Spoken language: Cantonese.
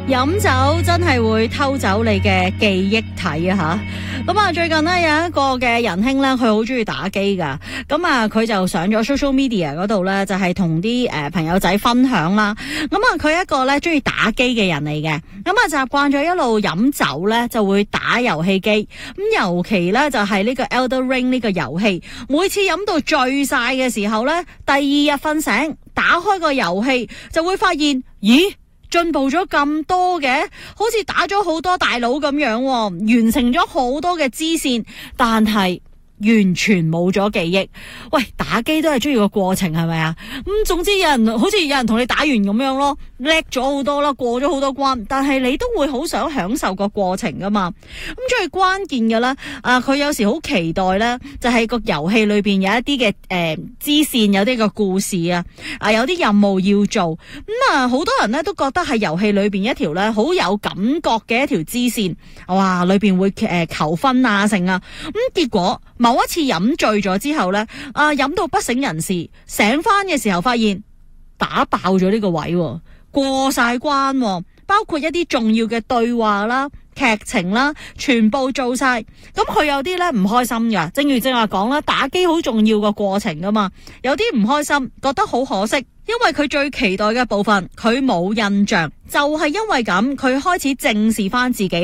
飲酒真係會偷走你嘅記憶體啊吓！咁啊，最近呢，有一個嘅仁兄咧，佢好中意打機噶。咁啊，佢就上咗 social media 嗰度咧，就係同啲朋友仔分享啦。咁啊，佢一個咧中意打機嘅人嚟嘅。咁啊，習慣咗一路飲酒咧，就會打遊戲機。咁尤其咧就係呢個 Elden Ring 呢個遊戲，每次飲到醉晒嘅時候咧，第二日瞓醒，打開個遊戲就會發現，咦？進步咗咁多嘅，好似打咗好多大佬咁樣，完成咗好多嘅支線，但係完全冇咗記憶。喂，打機都係中意個過程係咪啊？總之好似有人同你打完咁樣咯，叻咗好多啦，過咗好多關，但係你都會好想享受個過程噶嘛。咁最關鍵嘅咧，佢有時好期待咧，就係個遊戲裏邊有一啲嘅支線，有啲嘅故事啊，有啲任務要做。咁好多人咧都覺得係遊戲裏邊一條咧好有感覺嘅一條支線，哇，裏邊會求婚啊成啊。結果某一次飲醉咗之後咧，飲到不省人事，醒翻嘅時候發現打爆咗呢個位，過晒關，包括一啲重要嘅對話啦、劇情啦，全部做晒。咁佢有啲咧唔開心噶，正如正話講啦，打機好重要個過程噶嘛，有啲唔開心，覺得好可惜，因為佢最期待嘅部分佢冇印象，就係因為咁，佢開始正視翻自己。